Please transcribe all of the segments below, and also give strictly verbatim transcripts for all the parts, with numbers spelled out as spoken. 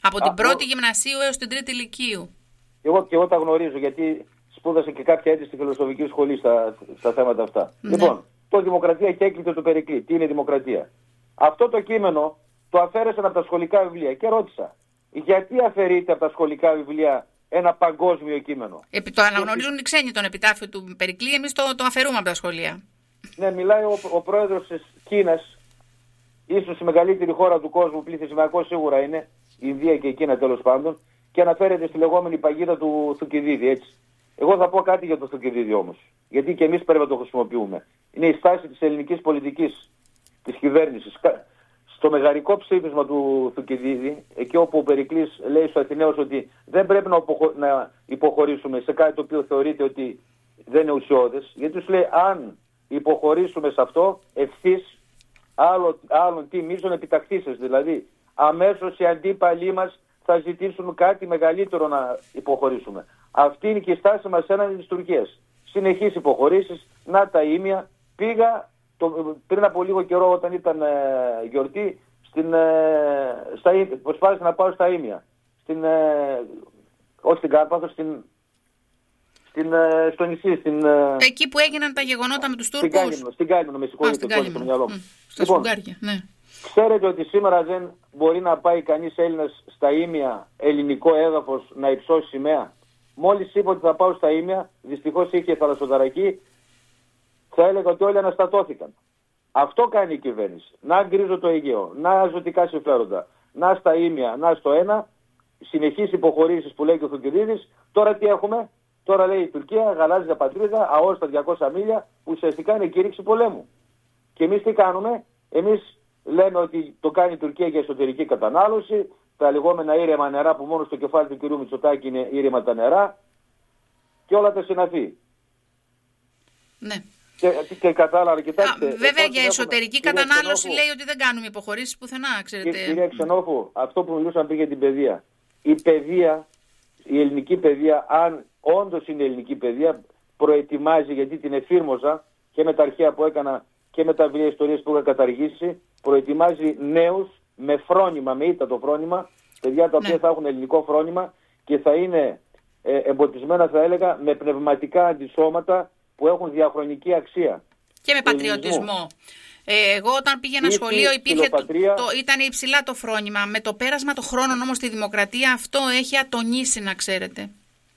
Από την Α, πρώτη ο... γυμνασίου έως την τρίτη λυκείου. Και εγώ, και εγώ τα γνωρίζω, γιατί σπούδασα και κάποια έτη στη φιλοσοφική σχολή στα, στα θέματα αυτά. Ναι. Λοιπόν, το Δημοκρατία και έκλειτε του Περικλή. Τι είναι δημοκρατία? Αυτό το κείμενο το αφαίρεσαν από τα σχολικά βιβλία και ρώτησα, γιατί αφαιρείται από τα σχολικά βιβλία ένα παγκόσμιο κείμενο? Επί, το αναγνωρίζουν και... οι ξένοι τον επιτάφιο του Περικλή, εμείς το, το αφαιρούμε από τα σχολεία. Ναι, μιλάει ο, ο πρόεδρος της Κίνας, ίσως η μεγαλύτερη χώρα του κόσμου, πληθυσμιακό σίγουρα είναι, η Ινδία και η Κίνα τέλος πάντων, και αναφέρεται στη λεγόμενη παγίδα του Θουκυδίδη, έτσι. Εγώ θα πω κάτι για το Θουκυδίδη όμως, γιατί και εμείς πρέπει να το χρησιμοποιούμε. Είναι η στάση της ελληνικής πολιτικής, της κυβέρνησης. Στο μεγαρικό ψήφισμα του Θουκυδίδη, εκεί όπου ο Περικλής λέει στους Αθηναίους ότι δεν πρέπει να, υποχω... να υποχωρήσουμε σε κάτι το οποίο θεωρείται ότι δεν είναι ουσιώδες, γιατί τους λέει αν υποχωρήσουμε σε αυτό ευθύς άλλο, άλλον τι μείζον επιτακτήσεις, δηλαδή αμέσως οι αντίπαλοι μας θα ζητήσουν κάτι μεγαλύτερο να υποχωρήσουμε. Αυτή είναι και η στάση μας έναντι της Τουρκίας. Συνεχείς υποχωρήσεις, να τα ήμια. Πήγα το, πριν από λίγο καιρό όταν ήταν ε, γιορτή, στην, ε, στα, προσπάθησα να πάω στα ήμια. Στην, ε, όχι στην Κάρπαθο, στην, στην, ε, στο νησί. Στην, ε, εκεί που έγιναν τα γεγονότα με τους Τούρκους. Στην Κάλυμνο, στην Κάλυμνο, με συγχωρείτε, στο μυαλό μου. Mm, στα λοιπόν, Σφουγγάρια, ναι. Ξέρετε ότι σήμερα δεν μπορεί να πάει κανείς Έλληνας στα ήμια, ελληνικό έδαφος, να υψώσει σημαία? Μόλις είπα ότι θα πάω στα ήμια, δυστυχώς είχε θαλασσοταραχή, θα έλεγα ότι όλοι αναστατώθηκαν. Αυτό κάνει η κυβέρνηση. Να γκρίζω το Αιγαίο, να ζωτικά συμφέροντα, να στα ήμια, να στο ένα, συνεχείς υποχωρήσεις που λέει και ο Θουκυδίδης. Τώρα τι έχουμε? Τώρα λέει η Τουρκία, γαλάζια πατρίδα, ΑΟΣ στα διακόσια μίλια, που ουσιαστικά είναι κήρυξη πολέμου. Και εμείς τι κάνουμε? Εμείς λέμε ότι το κάνει η Τουρκία για εσωτερική κατανάλωση, τα λεγόμενα ήρεμα νερά που μόνο στο κεφάλι του κ. Μητσοτάκη είναι ήρεμα τα νερά και όλα τα συναφή. Ναι. Και, και κατάλαβα, κοιτάξτε. Α, βέβαια για εσωτερική έχουμε... κατανάλωση Ξενόφου, λέει ότι δεν κάνουμε υποχωρήσεις πουθενά, ξέρετε. Κυρία Ξενόφου, αυτό που μιλούσαμε πριν για την παιδεία. Η παιδεία, η ελληνική παιδεία, αν όντως είναι ελληνική παιδεία, προετοιμάζει, γιατί την εφήρμοζα και με τα αρχαία που έκανα και με τα βιβλία ιστορίες που είχα καταργήσει, προετοιμάζει νέους με φρόνημα, με ήττα το φρόνημα, παιδιά τα οποία ναι. θα έχουν ελληνικό φρόνημα και θα είναι ε, εμποτισμένα, θα έλεγα, με πνευματικά αντισώματα που έχουν διαχρονική αξία. Και με πατριωτισμό. Ε, εγώ όταν πήγαινα Ήθη, σχολείο υπήρχε το, το, ήταν υψηλά το φρόνημα. Με το πέρασμα των χρόνων όμως στη δημοκρατία αυτό έχει ατονίσει, να ξέρετε.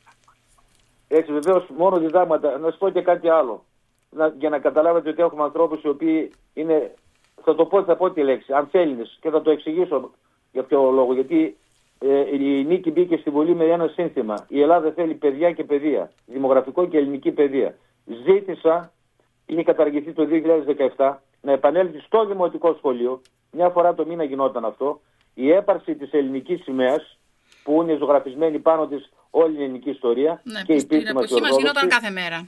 Έτσι βεβαίως, μόνο διδάγματα. Να σας πω και κάτι άλλο. Να, για να καταλάβετε ότι έχουμε ανθρώπους οι οποίοι είναι, θα το πω, θα πω τη λέξη, ανθέλληνες, και θα το εξηγήσω για ποιο λόγο. Γιατί ε, η Νίκη μπήκε στη Βουλή με ένα σύνθημα. Η Ελλάδα θέλει παιδιά και παιδεία. Δημογραφικό και ελληνική παιδεία. Ζήτησα, είχε καταργηθεί το δύο χιλιάδες δεκαεπτά, να επανέλθει στο δημοτικό σχολείο, μια φορά το μήνα γινόταν αυτό, η έπαρση της ελληνικής σημαίας, που είναι ζωγραφισμένη πάνω της όλη η ελληνική ιστορία. Ναι, και η στην εποχή μας γινόταν κάθε μέρα.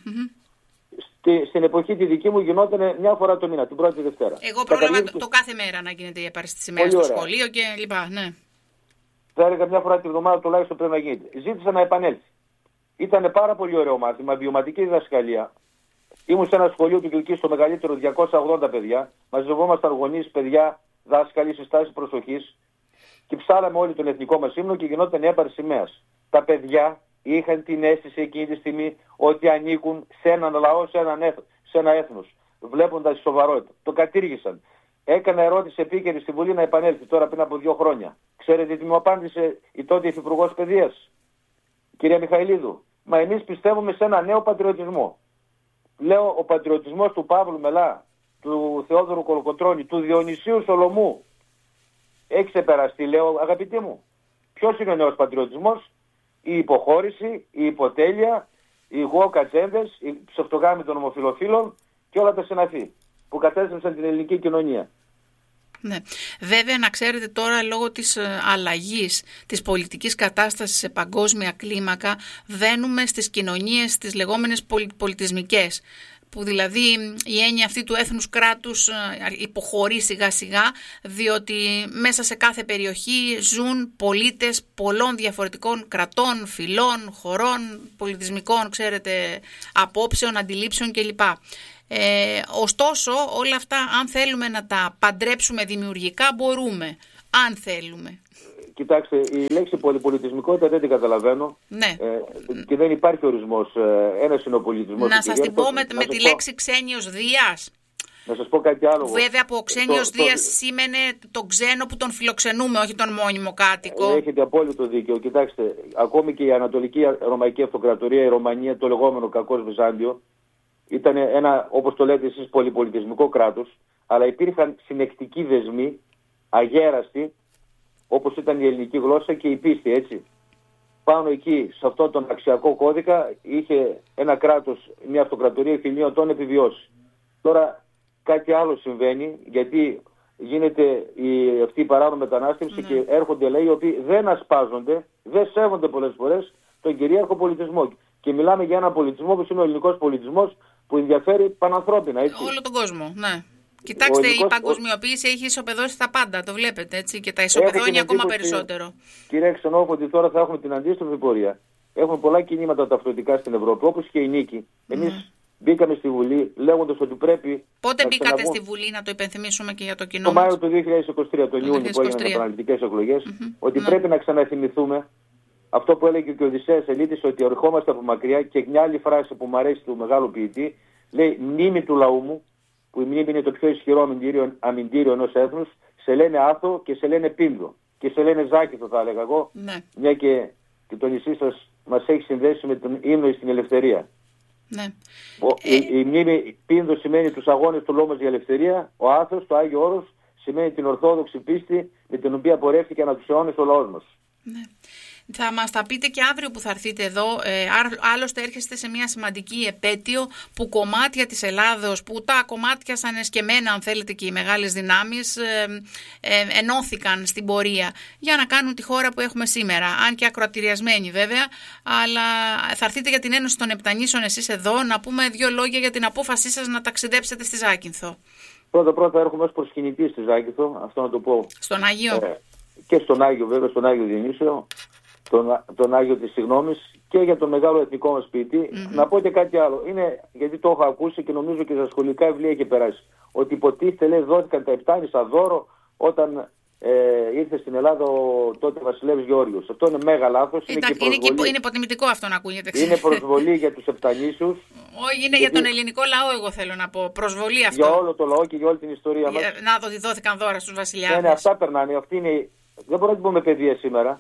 Στη, στην εποχή τη δική μου γινόταν μια φορά το μήνα, την πρώτη Δευτέρα. Εγώ πρόλαβα το, το κάθε μέρα να γίνεται η έπαρση της σημαίας στο σχολείο και λοιπά. Ναι. Θα έλεγα μια φορά τη βδομάδα τουλάχιστον πρέπει να γίνεται. Ζήτησα να επανέλθει. Ήταν πάρα πολύ ωραίο μάθημα, βιωματική διδασκαλία. Ήμουν σε ένα σχολείο του Κιλκής, στο μεγαλύτερο, διακόσια ογδόντα παιδιά. Μαζευόμασταν γονείς, παιδιά, δάσκαλοι, συστάσεις προσοχής. Και ψάλαμε όλοι τον εθνικό μας ύμνο και γινόταν η έπαρση σημαίας. Τα παιδιά είχαν την αίσθηση εκείνη τη στιγμή ότι ανήκουν σε έναν λαό, σε, έναν έθ, σε ένα έθνος, βλέποντας τη σοβαρότητα. Το κατήργησαν. Έκανα ερώτηση επίκαιρη στη Βουλή να επανέλθει τώρα πριν από δύο χρόνια. Ξέρετε τι μου απάντησε η τότε Υφυπουργός Παιδείας, κυρία Μιχαηλίδου? Μα εμείς πιστεύουμε σε ένα νέο πατριωτισμό. Λέω, ο πατριωτισμός του Παύλου Μελά, του Θεόδωρου Κολοκοτρώνη, του Διονυσίου Σολομού έχει ξεπεραστεί, λέω, αγαπητοί μου. Ποιος είναι ο νέος πατριωτισμός? Η υποχώρηση, η υποτέλεια, οι γουοκατσέντες, οι ψευτογάμοι των ομοφυλοφίλων και όλα τα συναφή που κατέστρεψαν την ελληνική κοινωνία. Ναι. Βέβαια, να ξέρετε τώρα, λόγω της αλλαγής της πολιτικής κατάστασης σε παγκόσμια κλίμακα, βαίνουμε στις κοινωνίες τις λεγόμενες πολιτισμικές, που δηλαδή η έννοια αυτή του έθνους κράτους υποχωρεί σιγά σιγά, διότι μέσα σε κάθε περιοχή ζουν πολίτες πολλών διαφορετικών κρατών, φυλών, χωρών, πολιτισμικών, ξέρετε, απόψεων, αντιλήψεων κλπ. Ε, ωστόσο, όλα αυτά, αν θέλουμε να τα παντρέψουμε δημιουργικά, μπορούμε, αν θέλουμε. Κοιτάξτε, η λέξη πολυπολιτισμικότητα δεν την καταλαβαίνω. Ναι. Ε, και δεν υπάρχει ορισμός. Ε, ένας είναι ο πολιτισμός. Να σας την πω με, με τη πω... λέξη ξένιος Δίας. Να σας πω κάτι άλλο. Βέβαια που ο ξένιος το, Δίας το... σήμαινε τον ξένο που τον φιλοξενούμε, όχι τον μόνιμο κάτοικο. Έχετε απόλυτο δίκαιο. Κοιτάξτε, ακόμη και η Ανατολική Ρωμαϊκή Αυτοκρατορία, η Ρωμανία, το λεγόμενο κακός Βυζάντιο, ήταν ένα, όπως το λέτε εσείς, πολυπολιτισμικό κράτος, αλλά υπήρχαν συνεκτικοί δεσμοί, αγέραστοι, όπως ήταν η ελληνική γλώσσα και η πίστη, έτσι. Πάνω εκεί, σε αυτόν τον αξιακό κώδικα, είχε ένα κράτος, μια αυτοκρατορία χιλίων ετών επιβιώσει. Τώρα κάτι άλλο συμβαίνει, γιατί γίνεται η, αυτή η παράνομη μετανάστευση, ναι, και έρχονται, λέει, οι οποίοι δεν ασπάζονται, δεν σέβονται πολλές φορές τον κυρίαρχο πολιτισμό. Και μιλάμε για ένα πολιτισμό όπως είναι ο ελληνικός πολιτισμός, που ενδιαφέρει πανανθρώπινα, έτσι. Όλο τον κόσμο, ναι. Κοιτάξτε, ελληνικός... η παγκοσμιοποίηση έχει ισοπεδώσει τα πάντα, το βλέπετε, έτσι, και τα ισοπεδώνει ακόμα περισσότερο. Κύριε Ξενόφο, ότι τώρα θα έχουμε την αντίστροφη πορεία. Έχουμε πολλά κινήματα ταυτοτικά στην Ευρώπη, όπως και η νίκη. Εμείς mm. μπήκαμε στη Βουλή λέγοντας ότι πρέπει. Πότε να μπήκατε ξαναβγούν... στη Βουλή, να το υπενθυμίσουμε και για το κοινό το μας. Μάιο του δύο χιλιάδες είκοσι τρία, τον Ιούνιο που έγιναν οι επαναληπτικές εκλογές, mm-hmm. ότι mm-hmm. πρέπει να ξαναθυμηθούμε αυτό που έλεγε και ο Οδυσσέας Ελίτης, ότι ερχόμαστε από μακριά, και μια άλλη φράση που μου αρέσει του μεγάλου ποιητή, λέει μνήμη του λαού μου, που η μνήμη είναι το πιο ισχυρό αμυντήριο, αμυντήριο ενός έθνους, σε λένε Άθο και σε λένε Πίνδο και σε λένε Ζάκηθο, θα έλεγα εγώ, ναι, μια και, και το νησί σας μας έχει συνδέσει με τον ύμνο στην ελευθερία. Ναι. Ο, ε... η, η μνήμη Πίνδο σημαίνει τους αγώνες του λαού μας για ελευθερία, ο Άθος, το Άγιο Όρος, σημαίνει την ορθόδοξη πίστη με την οποία πορεύτηκε ανά τους αιώνες ο λαός μας. Ναι. Θα μας τα πείτε και αύριο που θα έρθετε εδώ. Ε, άλλωστε έρχεστε σε μια σημαντική επέτειο που κομμάτια της Ελλάδος, που τα κομμάτια σαν εσκεμμένα, αν θέλετε, και οι μεγάλες δυνάμεις ε, ε, ενώθηκαν στην πορεία για να κάνουν τη χώρα που έχουμε σήμερα. Αν και ακροατηριασμένοι βέβαια, αλλά θα έρθετε για την Ένωση των Επτανήσεων εσείς εδώ, να πούμε δύο λόγια για την απόφασή σας να ταξιδέψετε στη Ζάκυνθο. Πρώτα πρώτα έρχομαι ως προσκυνητής στη Ζάκυνθο, αυτό να το πω. Στον Άγιο. Ε, και στον Άγιο βέβαια, στον Άγιο Διονύσιο. Τον, τον Άγιο της Συγγνώμης, και για τον μεγάλο εθνικό μας ποιητή. Mm-hmm. Να πω και κάτι άλλο. Είναι, γιατί το έχω ακούσει και νομίζω και στα σχολικά βιβλία έχει περάσει, ότι υποτίθεται, λέει, δόθηκαν τα Επτάνησα δώρο όταν ε, ήρθε στην Ελλάδα ο τότε βασιλεύς Γεώργιος. Αυτό είναι μέγα λάθος. Είναι, είναι, είναι, και, είναι υποτιμητικό αυτό να ακούγεται. Είναι προσβολή για τους Επτανήσιους. Όχι, είναι γιατί... για τον ελληνικό λαό, εγώ θέλω να πω. Προσβολή αυτό. Για όλο το λαό και για όλη την ιστορία για, μας. Να δω ότι δώθηκαν δώρα στους βασιλιάδες. Ναι, ναι, αυτά περνάνε. Αυτή είναι... Δεν μπορούμε να την πούμε παιδεία σήμερα.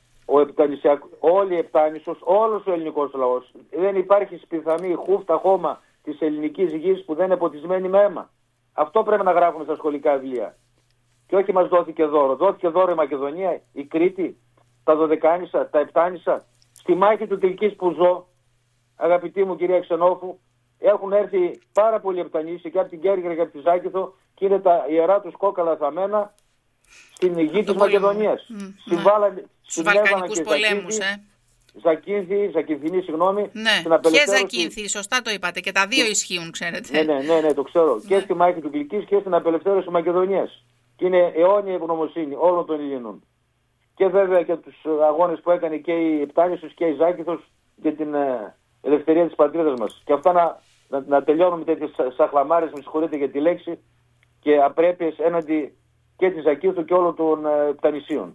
Ο όλοι οι Επτάνησος, όλος ο ελληνικός λαός. Δεν υπάρχει σπιθανή χούφτα χώμα της ελληνικής γης που δεν είναι ποτισμένη με αίμα. Αυτό πρέπει να γράφουμε στα σχολικά βιβλία. Και όχι μας δόθηκε δώρο. Δόθηκε δώρο η Μακεδονία, η Κρήτη, τα Δωδεκάνησα, τα Επτάνησα. Στη μάχη του Κιλκής που ζω, αγαπητή μου κυρία Ξενόφου, έχουν έρθει πάρα πολλοί Επτανήσοι και από την Κέρκυρα και από τη Ζάκηθο και είναι τα ιερά τους κόκαλα θαμμένα στην γη της Μακεδονίας. Mm, Συμβάλαν, στους Βαλκανικούς πολέμους, ε. Ζακίνθη, Ζακίνθινή, συγγνώμη. Ναι, και Ζακίνθη, σωστά το είπατε. Και τα δύο και... ισχύουν, ξέρετε. Ναι, ναι, ναι, ναι, το ξέρω. Ναι. Και στη μάχη του Κιλκής και στην απελευθέρωση της Μακεδονίας. Και είναι αιώνια ευγνωμοσύνη όλων των Ελλήνων. Και βέβαια και τους αγώνες που έκανε και η Επτάνησος και η Ζάκηθος για την ε, ελευθερία της πατρίδας μας. Και αυτά να, να, να τελειώνουμε τέτοιες σαχλαμάρες, με συγχωρείτε για τη λέξη, και απρέπειες έναντι και της Ζακήθου και όλων των ε, Επτανησίων.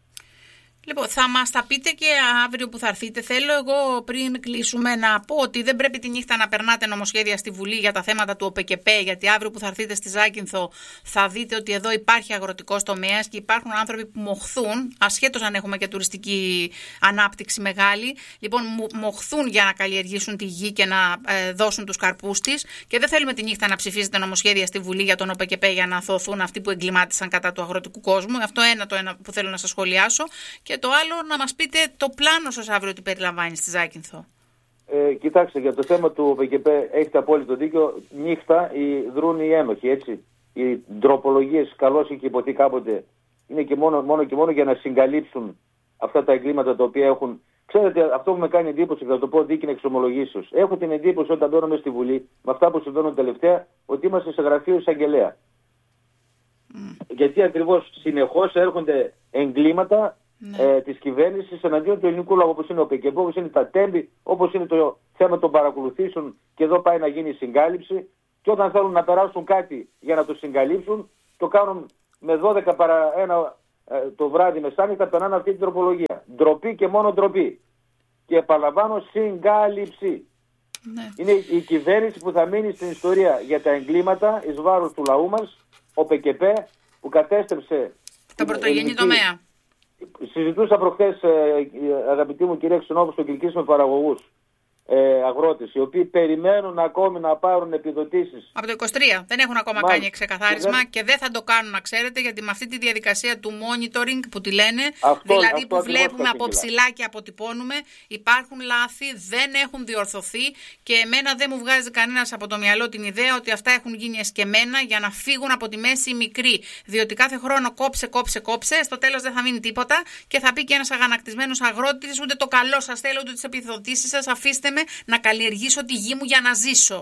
Λοιπόν, θα μας τα πείτε και αύριο που θα έρθετε. Θέλω εγώ πριν κλείσουμε να πω ότι δεν πρέπει τη νύχτα να περνάτε νομοσχέδια στη Βουλή για τα θέματα του ΟΠΕΚΕΠΕ, γιατί αύριο που θα έρθετε στη Ζάκυνθο θα δείτε ότι εδώ υπάρχει αγροτικός τομέας και υπάρχουν άνθρωποι που μοχθούν, ασχέτως αν έχουμε και τουριστική ανάπτυξη μεγάλη, λοιπόν μοχθούν για να καλλιεργήσουν τη γη και να ε, δώσουν τους καρπούς της, και δεν θέλουμε τη νύχτα να ψηφίζετε νομοσχέδια στη Βουλή για τον ΟΠΕΚΕΠΕ για να αθωωθούν αυτοί που εγκλημάτισαν κατά του αγροτικού κόσμου. Αυτό ένα το ένα που θέλω να σας σχολιάσω. Και το άλλο, να μας πείτε το πλάνο σας αύριο τι περιλαμβάνει στη Ζάκυνθο. Ε, κοιτάξτε, για το θέμα του ΟΠΕΚΕΠΕ έχετε απόλυτο δίκιο. Νύχτα οι, δρούν οι έμοχοι, έτσι. Οι ντροπολογίες, καλώς είχε υποθεί κάποτε, είναι και μόνο, μόνο και μόνο για να συγκαλύψουν αυτά τα εγκλήματα τα οποία έχουν. Ξέρετε, αυτό που με κάνει εντύπωση, θα το πω δίκη εξομολογήσεως. Έχω την εντύπωση όταν μπαίνω μέσα στη Βουλή, με αυτά που συμβαίνουν τελευταία, ότι είμαστε σε γραφείο εισαγγελέα. Mm. Γιατί ακριβώς συνεχώς έρχονται εγκλήματα. Ναι. Ε, της κυβέρνησης εναντίον του ελληνικού λαού, όπως είναι ο ΟΠΕΚΕΠΕ, όπως είναι τα τέμπη, όπως είναι το θέμα των παρακολουθήσεων, και εδώ πάει να γίνει συγκάλυψη, και όταν θέλουν να περάσουν κάτι για να το συγκαλύψουν, το κάνουν με δώδεκα παρά ένα το βράδυ μεσάνυχτα περνάνε αυτή την τροπολογία. Ντροπή και μόνο ντροπή. Και επαναλαμβάνω, συγκάλυψη. Ναι. Είναι η κυβέρνηση που θα μείνει στην ιστορία για τα εγκλήματα εις βάρος του λαού μας, ο ΠΚΠ που κατέστρεψε τον πρωτογενή τομέα. Συζητούσα προχθές, αγαπητή μου κυρία Ξενόφου, στο Κιλκής με παραγωγούς ε, αγρότες, οι οποίοι περιμένουν ακόμη να πάρουν επιδοτήσεις. Από το είκοσι τρία δεν έχουν ακόμα Μάλιστα. κάνει ξεκαθάρισμα και δεν... και δεν θα το κάνουν, να ξέρετε, γιατί με αυτή τη διαδικασία του monitoring που τη λένε, αυτό, δηλαδή αυτό που βλέπουμε από ψηλά και αποτυπώνουμε, υπάρχουν λάθη, δεν έχουν διορθωθεί και εμένα δεν μου βγάζει κανένας από το μυαλό την ιδέα ότι αυτά έχουν γίνει εσκεμμένα για να φύγουν από τη μέση οι μικροί. Διότι κάθε χρόνο κόψε, κόψε, κόψε, στο τέλος δεν θα μείνει τίποτα και θα πει και ένας αγανακτισμένος αγρότης, ούτε το καλό σας θέλω, ούτε τις επιδοτήσεις σας, αφήστε με να καλλιεργήσω τη γη μου για να ζήσω.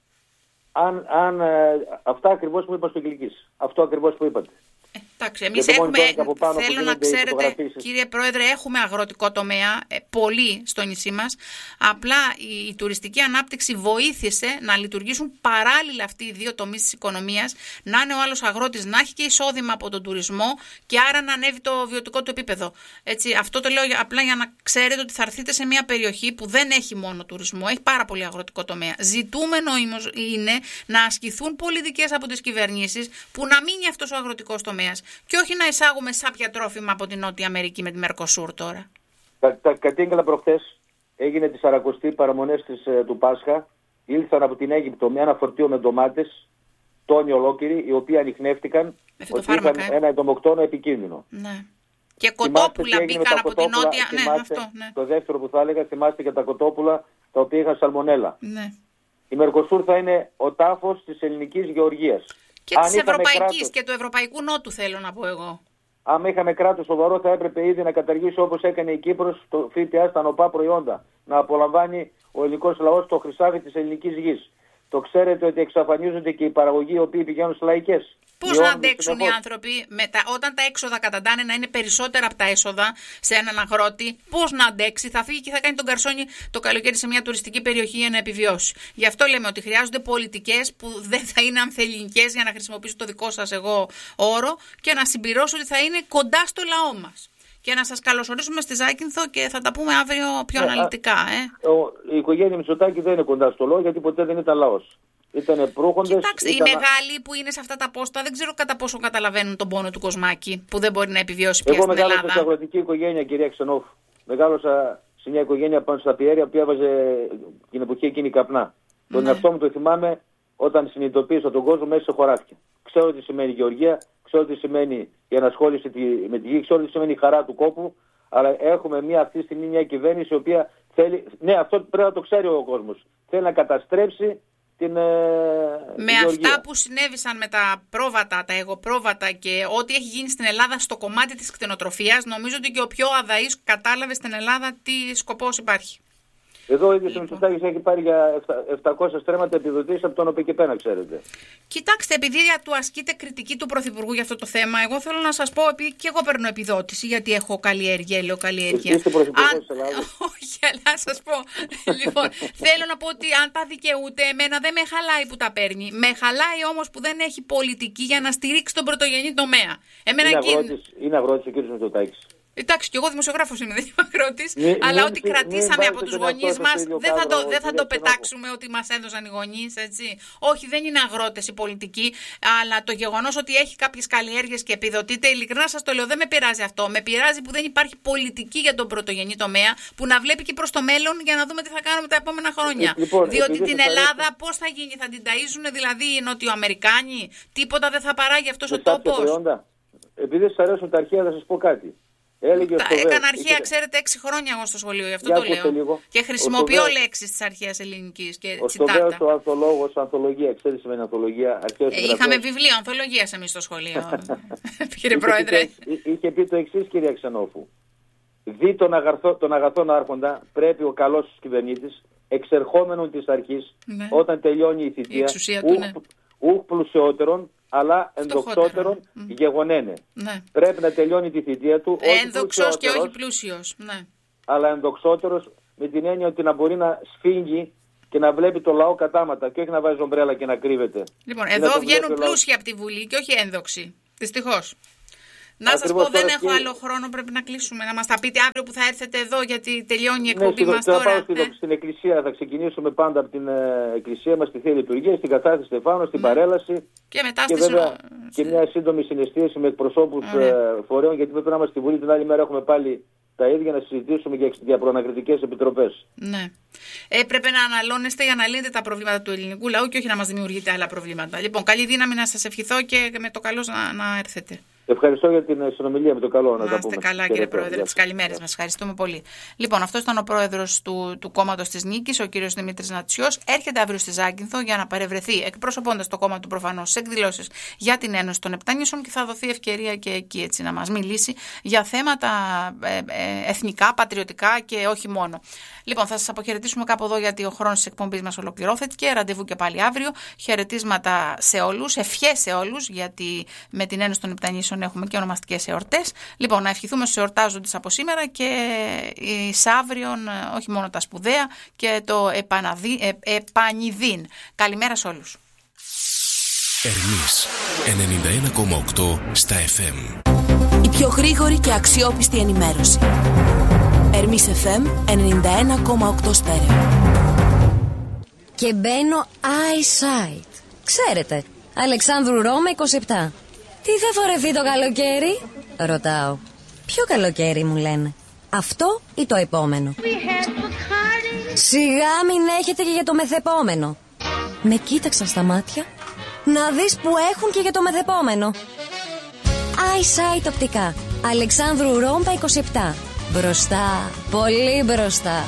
Αν, αν ε, αυτά ακριβώς που είπα στο Κιλκής. Αυτό ακριβώς που είπατε. Ε, εντάξει, εμείς έχουμε, θέλω να ξέρετε, κύριε Πρόεδρε, έχουμε αγροτικό τομέα, ε, πολύ στο νησί μας. Απλά η, η τουριστική ανάπτυξη βοήθησε να λειτουργήσουν παράλληλα αυτοί οι δύο τομείς της οικονομίας, να είναι ο άλλος αγρότης, να έχει και εισόδημα από τον τουρισμό και άρα να ανέβει το βιωτικό του επίπεδο. Έτσι, αυτό το λέω απλά για να ξέρετε ότι θα έρθετε σε μια περιοχή που δεν έχει μόνο τουρισμό, έχει πάρα πολύ αγροτικό τομέα. Ζητούμενο είναι να ασκηθούν πολιτικές από τις κυβερνήσεις που να μείνει αυτός ο αγροτικός τομέας. Και όχι να εισάγουμε σάπια τρόφιμα από την Νότια Αμερική με τη Μερκοσούρ τώρα. Τα, τα κατήγγελα προχθές, έγινε τη σαρακοστή παραμονές της, ε, του Πάσχα, ήλθαν από την Αίγυπτο με ένα φορτίο με ντομάτες, τόνοι ολόκληροι, οι οποίοι ανιχνεύτηκαν ότι είχαν ε. ένα εντομοκτόνο επικίνδυνο. Ναι. Και κοτόπουλα μπήκαν από την Νότια. Θυμάστε, ναι, αυτό, ναι. Το δεύτερο που θα έλεγα, θυμάστε και τα κοτόπουλα τα οποία είχαν σαλμονέλα. Ναι. Η Μερκοσούρ θα είναι ο τάφος της ελληνικής γεωργίας. Και της Ευρωπαϊκής και του Ευρωπαϊκού Νότου, θέλω να πω εγώ. Αν είχαμε κράτος σοβαρό, θα έπρεπε ήδη να καταργήσει, όπως έκανε η Κύπρος, το ΦΠΑ στα νοπά προϊόντα. Να απολαμβάνει ο ελληνικός λαός το χρυσάφι της ελληνικής γης. Το ξέρετε ότι εξαφανίζονται και οι παραγωγοί οι οποίοι πηγαίνουν στις λαϊκές. Πώς να αντέξουν οι άνθρωποι μετά, όταν τα έξοδα καταντάνε να είναι περισσότερα από τα έσοδα σε έναν αγρότη, πώς να αντέξει, θα φύγει και θα κάνει τον καρσόνι το καλοκαίρι σε μια τουριστική περιοχή για να επιβιώσει. Γι' αυτό λέμε ότι χρειάζονται πολιτικές που δεν θα είναι ανθελληνικές, για να χρησιμοποιήσω το δικό σας εγώ όρο, και να συμπληρώσω ότι θα είναι κοντά στο λαό μας. Και να σας καλωσορίσουμε στη Ζάκυνθο και θα τα πούμε αύριο πιο αναλυτικά. Ε. Ο, η οικογένεια Μητσοτάκη δεν είναι κοντά στο λαό, γιατί ποτέ δεν ήταν λαός. Ήτανε προύχοντες. Κοιτάξτε, ήταν... οι μεγάλοι που είναι σε αυτά τα πόστα δεν ξέρω κατά πόσο καταλαβαίνουν τον πόνο του Κοσμάκη, που δεν μπορεί να επιβιώσει πια Εγώ στην Ελλάδα. Εγώ μεγάλωσα σε αγροτική οικογένεια, κυρία Ξενόφου. Μεγάλωσα σε μια οικογένεια πάνω στα πιέρια που έβαζε την εποχή εκείνη καπνά. Ναι. Τον εαυτό μου το θυμάμαι όταν συνειδητοποίησα τον κόσμο μέσα σε χωράφια. Ξέρω τι σημαίνει γεωργία, ξέρω τι σημαίνει η ενασχόληση με τη γη, ξέρω τι σημαίνει η χαρά του κόπου. Αλλά έχουμε μια, αυτή τη στιγμή μια κυβέρνηση η οποία θέλει. Ναι, αυτό πρέπει να το ξέρει ο κόσμος. Θέλει να καταστρέψει την. Ε, με γεωργία. Αυτά που συνέβησαν με τα πρόβατα, τα εγωπρόβατα και ό,τι έχει γίνει στην Ελλάδα στο κομμάτι της κτηνοτροφίας, νομίζω ότι και ο πιο αδαής κατάλαβε στην Ελλάδα τι σκοπός υπάρχει. Εδώ ο ίδιος ο Μητσοτάκης έχει πάρει για επτακόσια στρέμματα επιδοτήσεις από τον ΟΠΕΚΕΠ, να ξέρετε. Κοιτάξτε, επειδή του ασκείται κριτική του Πρωθυπουργού για αυτό το θέμα, εγώ θέλω να σας πω, επειδή και εγώ παίρνω επιδότηση, γιατί έχω καλλιέργεια, ελαιοκαλλιέργεια. Είστε Πρωθυπουργός της Ελλάδας. Όχι, αλλά σας πω. Λοιπόν, θέλω να πω ότι αν τα δικαιούται, εμένα δεν με χαλάει που τα παίρνει. Με χαλάει όμως που δεν έχει πολιτική για να στηρίξει τον πρωτογενή τομέα. Εμένα είναι, εκεί... αγρότης, είναι αγρότης ο κ. Μητσοτάκης. Εντάξει, και εγώ δημοσιογράφος είμαι, δεν είμαι αγρότης, αλλά ό,τι κρατήσαμε από τους γονείς μας δεν θα το, δεν θα το πετάξουμε ότι μας έδωσαν οι γονείς, έτσι. Όχι, δεν είναι αγρότες οι πολιτικοί, αλλά το γεγονός ότι έχει κάποιες καλλιέργειες και επιδοτείται, ειλικρινά σας το λέω, δεν με πειράζει αυτό. Με πειράζει που δεν υπάρχει πολιτική για τον πρωτογενή τομέα, που να βλέπει και προς το μέλλον για να δούμε τι θα κάνουμε τα επόμενα χρόνια. Λοιπόν, διότι την Ελλάδα πώς θα γίνει, θα την ταΐζουν δηλαδή οι Νοτιοαμερικάνοι, τίποτα δεν θα παράγει αυτός ο τόπος. Επειδή σας αρέσουν τα αρχαία, θα σας πω κάτι. Έλεγε τα, έκανα αρχαία, είχε... ξέρετε, έξι χρόνια εγώ στο σχολείο, γι' αυτό Για το λέω. Λίγο. Και χρησιμοποιώ Στοβέος... λέξεις της αρχαίας ελληνικής και ο τσιτάτα. Ο Στοβέος ο ανθολόγος, ανθολογία, ξέρεις σημαίνει ανθολογία. Ε, είχαμε βιβλίο ανθολογίας εμείς στο σχολείο, κύριε Πρόεδρε. Είχε, είχε πει το εξής, κυρία Ξενόφου. Δι τον, αγαθό, τον αγαθόν άρχοντα πρέπει ο καλός κυβερνήτης, εξερχόμενον της αρχής, ναι. όταν τελειώνει η θητεία, ούχ πλουσιότερον, αλλά ενδοξότερον mm. γεγονένε. Ναι. Πρέπει να τελειώνει τη θητεία του. Ένδοξος και όχι πλούσιος. Ναι. Αλλά ενδοξότερος με την έννοια ότι να μπορεί να σφίγγει και να βλέπει το λαό κατάματα και όχι να βάζει ομπρέλα και να κρύβεται. Λοιπόν, εδώ βγαίνουν πλούσιοι από τη Βουλή και όχι ένδοξοι. Δυστυχώς. Να σας πω, δεν έχω και... άλλο χρόνο, πρέπει να κλείσουμε. Να μας τα πείτε αύριο που θα έρθετε εδώ, γιατί τελειώνει η εκπομπή ναι, μας τώρα. Θα πάω στην, ε? στην εκκλησία, θα ξεκινήσουμε πάντα από την ε, εκκλησία μας, στη Θεία Λειτουργία, στην κατάθεση Στεφάνου, στην ναι. παρέλαση. Και μετά και, στις... βέβαια, και μια σύντομη συναισθήση με εκπροσώπους ε, φορέων, γιατί πρέπει να είμαστε στη Βουλή, την άλλη μέρα έχουμε πάλι τα ίδια να συζητήσουμε για, για προανακριτικές επιτροπές. Ναι. Έπρεπε να αναλώνεστε για να λύνετε τα προβλήματα του ελληνικού λαού και όχι να μας δημιουργείτε άλλα προβλήματα. Λοιπόν, καλή δύναμη να σας ευχηθώ και με το καλό να, να έρθετε. Ευχαριστώ για την συνομιλία, με το καλό. Να, να είστε καλά, κύριε Πρόεδρε. Τις καλημέρες μας. Ευχαριστούμε πολύ. Λοιπόν, αυτό ήταν ο πρόεδρος του, του κόμματος της Νίκης, ο κύριος Δημήτρης Νατσιός. Έρχεται αύριο στη Ζάκυνθο για να παρευρεθεί, εκπροσωπώντας το κόμμα του προφανώς, σε εκδηλώσεις για την Ένωση των Επτάνησων και θα δοθεί ευκαιρία και εκεί έτσι, να μας μιλήσει για θέματα ε, ε, εθνικά, πατριωτικά και όχι μόνο. Λοιπόν, θα σας αποχαιρετήσουμε κάπου εδώ γιατί ο χρόνος της εκπομπής μας ολοκληρώθηκε. Ραντεβού και πάλι αύριο. Χαιρετίσματα σε όλους, ευχές σε όλους, γιατί με την Ένωση των Επτανήσεων έχουμε και ονομαστικές εορτές. Λοιπόν, να ευχηθούμε στους εορτάζοντες από σήμερα και εις αύριον όχι μόνο τα σπουδαία και το επαναδί, ε, επανειδήν. Καλημέρα σε όλους. Ερμής ενενήντα ένα κόμμα οκτώ στα εφ εμ. Η πιο γρήγορη και αξιόπιστη ενημέρωση. Ερμής εφ εμ ενενήντα ένα κόμμα οκτώ στέρεο. Και μπαίνω eyesight. Ξέρετε, Αλεξάνδρου Ρώμα είκοσι επτά. Τι θα φορεθεί το καλοκαίρι? Ρωτάω. Ποιο καλοκαίρι μου λένε? Αυτό ή το επόμενο? Σιγά μην έχετε και για το μεθεπόμενο. Με κοίταξαν στα μάτια. Να δεις που έχουν και για το μεθεπόμενο. eyesight οπτικά. Αλεξάνδρου Ρώμπα είκοσι επτά. Μπροστά, πολύ μπροστά.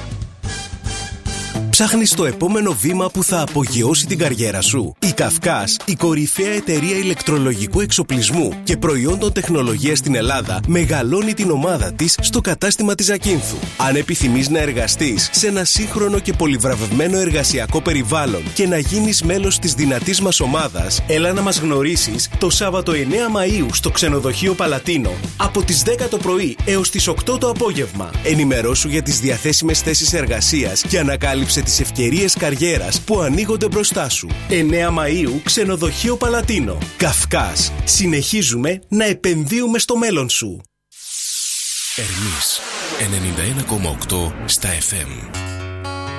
Ψάχνεις το επόμενο βήμα που θα απογειώσει την καριέρα σου? Η Καυκάς, η κορυφαία εταιρεία ηλεκτρολογικού εξοπλισμού και προϊόντων τεχνολογίας στην Ελλάδα, μεγαλώνει την ομάδα της στο κατάστημα της Ζακύνθου. Αν επιθυμείς να εργαστείς σε ένα σύγχρονο και πολυβραβευμένο εργασιακό περιβάλλον και να γίνεις μέλος της δυνατής μας ομάδας, έλα να μας γνωρίσεις το Σάββατο εννέα Μαΐου στο ξενοδοχείο Παλατίνο από τις δέκα το πρωί έως τις οκτώ το απόγευμα. Ενημερώσου για τις διαθέσιμες θέσεις εργασίας και ανακάλυψε τις ευκαιρίες καριέρας που ανοίγονται μπροστά σου. εννέα Μαΐου, ξενοδοχείο Παλατίνο. Καυκάς. Συνεχίζουμε να επενδύουμε στο μέλλον σου. Ερμής ενενήντα ένα κόμμα οκτώ στα εφ εμ.